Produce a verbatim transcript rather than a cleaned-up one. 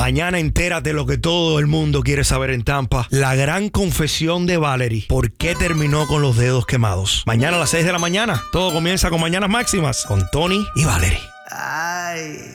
Mañana entérate lo que todo el mundo quiere saber en Tampa. La gran confesión de Valerie. ¿Por qué terminó con los dedos quemados? Mañana a las seis de la mañana. Todo comienza con Mañanas Máximas con Tony y Valerie. Ay.